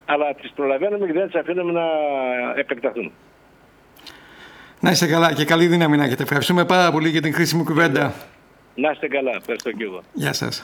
αλλά τις προλαβαίνουμε και δεν τις αφήνουμε να επεκταθούν. Να είστε καλά και καλή δύναμη να έχετε. Ευχαριστούμε πάρα πολύ για την χρήσιμη κουβέντα. Να είστε καλά. Ευχαριστώ και εγώ. Γεια σας.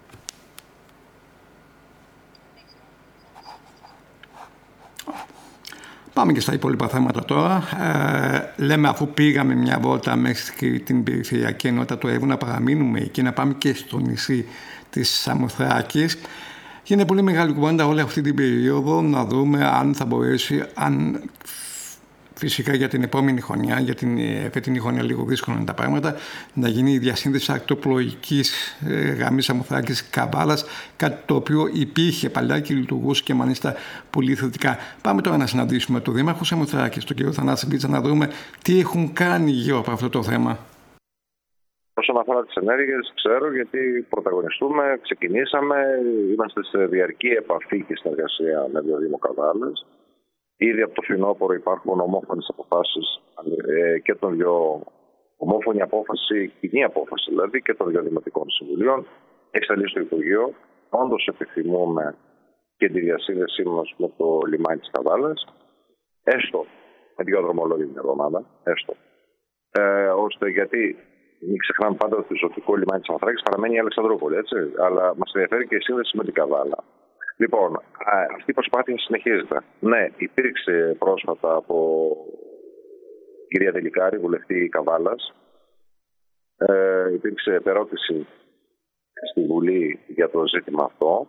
Πάμε και στα υπόλοιπα θέματα τώρα. Λέμε, αφού πήγαμε μια βόλτα μέχρι την περιφερειακή ενότητα του Εύρου, να παραμείνουμε εκεί, να πάμε και στο νησί της Σαμοθράκης. Είναι πολύ μεγάλη κουβέντα όλη αυτή την περίοδο να δούμε αν θα μπορέσει, φυσικά για την επόμενη χρονιά, για την φετινή χρονιά λίγο δύσκολα είναι τα πράγματα, να γίνει η διασύνδεση ακτοπλοϊκής γραμμής Σαμοθράκης Καβάλας, κάτι το οποίο υπήρχε παλιά και λειτουργούσε και μάλιστα πολύ θετικά. Πάμε τώρα να συναντήσουμε τον Δήμαρχο Σαμοθράκης, τον κύριο Θανάση Μπίτσα, να δούμε τι έχουν κάνει γύρω από αυτό το θέμα. Όσον αφορά τις ενέργειες, ξέρω γιατί πρωταγωνιστούμε, ξεκινήσαμε, είμαστε σε διαρκή επαφή και συνεργασία με δύο Δήμο Καβάλας. Ήδη από το φθινόπωρο υπάρχουν ομόφωνες αποφάσεις και των δύο, ομόφωνη απόφαση, κοινή απόφαση δηλαδή και των δύο Δημοτικών Συμβουλίων. Εξελίσσει το Υπουργείο. Όντως επιθυμούμε και τη διασύνδεσή μας με το λιμάνι της Καβάλας, έστω με δύο δρομολόγια την εβδομάδα, έστω. Ώστε γιατί μην ξεχνάμε πάντα ότι το ζωτικό λιμάνι της Σαμοθράκης παραμένει η Αλεξανδρούπολη, έτσι. Αλλά μας ενδιαφέρει και η σύνδεση με την Καβάλα. Λοιπόν, αυτή η προσπάθεια συνεχίζεται. Ναι, υπήρξε πρόσφατα από κυρία Τελικάρη, βουλευτή Καβάλας. Υπήρξε επερώτηση στη Βουλή για το ζήτημα αυτό.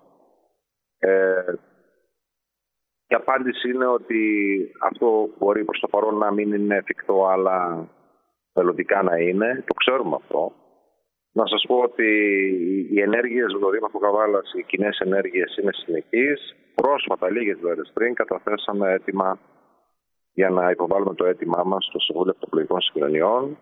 Η απάντηση είναι ότι αυτό μπορεί προς το παρόν να μην είναι εφικτό, αλλά μελλοντικά να είναι. Το ξέρουμε αυτό. Να σας πω ότι οι ενέργειες με το Δήμαρχο Καβάλας, οι κοινές ενέργειες είναι συνεχείς. Πρόσφατα, λίγες μέρες πριν, καταθέσαμε έτοιμα για να υποβάλουμε το αίτημά μας στο Συμβούλιο Ακτοπλοϊκών Συγκοινωνιών,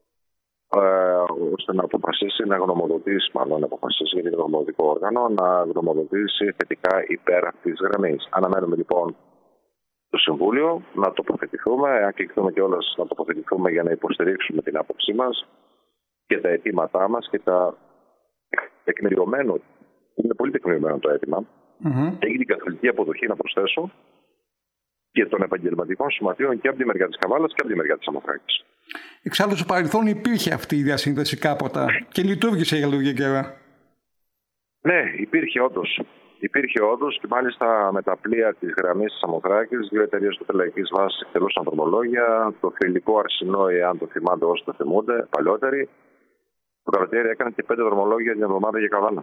ώστε να αποφασίσει, να γνωμοδοτήσει, μάλλον να αποφασίσει για το γνωμοδοτικό όργανο, να γνωμοδοτήσει θετικά υπέρ αυτής της γραμμής. Αναμένουμε λοιπόν το Συμβούλιο να τοποθετηθούμε, αν κληθούμε κιόλας να τοποθετηθούμε για να υποστηρίξουμε την άποψή μας και τα αιτήματά μας και τα τεκμηριωμένο. Είναι πολύ τεκμηριωμένο το αίτημα. Έγινε η καθολική αποδοχή, να προσθέσω, και των επαγγελματικών σωματείων και από τη μεριά της Καβάλας και από τη μεριά της Σαμοθράκης. Εξάλλου, στο παρελθόν υπήρχε αυτή η διασύνδεση κάποτε και λειτουργήσε για λίγη καιρό. Ναι, υπήρχε όντως και μάλιστα με τα πλοία της γραμμής της Σαμοθράκης, δύο εταιρείες πετρελαϊκής βάσης εκτελούσαν δρομολόγια. Το Φιλικό Αρσινό, αν το θυμάται όσοι το θυμούνται, παλιότεροι. Το κρατήρι έκανε και 5 δρομολόγια την εβδομάδα για Καβάλα.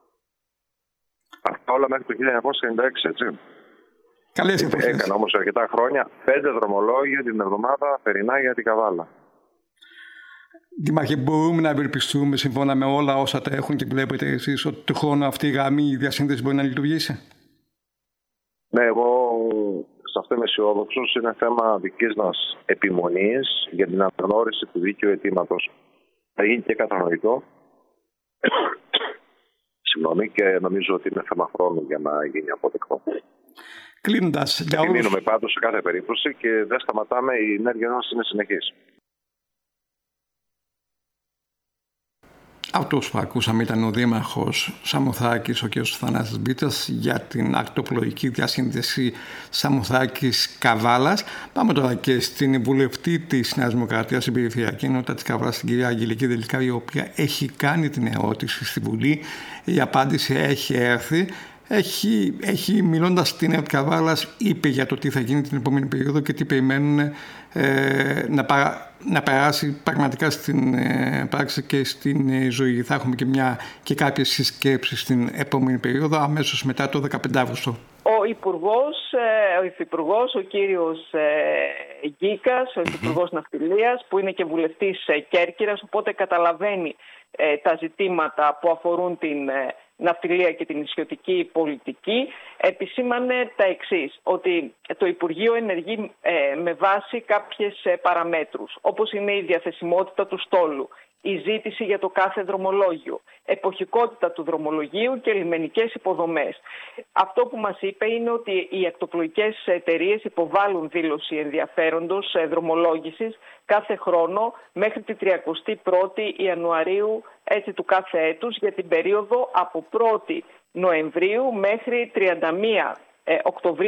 Αυτά όλα μέχρι το 1996, έτσι. Καλές εποχές. Έκανε όμως αρκετά χρόνια 5 δρομολόγια την εβδομάδα περινά για την Καβάλα. Δήμαρχε, μπορούμε να ευελπιστούμε σύμφωνα με όλα όσα τα έχουν και βλέπετε εσείς ότι του χρόνου αυτή η γραμμή, η διασύνδεση μπορεί να λειτουργήσει? Ναι, εγώ σε αυτό είμαι αισιόδοξος. Είναι θέμα δικής μας επιμονής για την αναγνώριση του δίκαιου αιτήματος. Θα γίνει και κατανοητό. Συγγνώμη, και νομίζω ότι είναι θέμα χρόνου για να γίνει αποδεκτό. Κλείνοντας, επιμείνουμε πάντως σε κάθε περίπτωση και δεν σταματάμε, η ενέργεια μας είναι συνεχής. Αυτός που ακούσαμε ήταν ο Δήμαρχος Σαμοθράκης, ο κ. Θανάσης Μπίτσας, για την ακτοπλοϊκή διασύνδεση Σαμοθράκης Καβάλας. Πάμε τώρα και στην βουλευτή της Νέας Δημοκρατίας στην περιφερειακή ενότητα της Καβάλας, την κυρία Αγγελική Τελικάρη, η οποία έχει κάνει την ερώτηση στη Βουλή. Η απάντηση έχει έρθει. Μιλώντας στην ΕΡΤ Καβάλας, είπε για το τι θα γίνει την επόμενη περίοδο και τι περιμένουν να περάσει πραγματικά στην πράξη και στην ζωή. Θα έχουμε και κάποιες συσκέψεις στην επόμενη περίοδο, αμέσως μετά το 15 Αύγουστο. Ο Υφυπουργός, ο κύριος Γκίκας, ο Υφυπουργός Ναυτιλίας, που είναι και βουλευτής Κέρκυρας, οπότε καταλαβαίνει τα ζητήματα που αφορούν την ναυτιλία και την νησιωτική πολιτική, επισήμανε τα εξής, ότι το Υπουργείο ενεργεί με βάση κάποιες παραμέτρους, όπως είναι η διαθεσιμότητα του στόλου, η ζήτηση για το κάθε δρομολόγιο, εποχικότητα του δρομολογίου και λιμενικές υποδομές. Αυτό που μας είπε είναι ότι οι ακτοπλοϊκές εταιρείες υποβάλλουν δήλωση ενδιαφέροντος δρομολόγησης κάθε χρόνο μέχρι τη 31η Ιανουαρίου του κάθε έτους για την περίοδο από 1η Νοεμβρίου μέχρι 31 Οκτωβρίου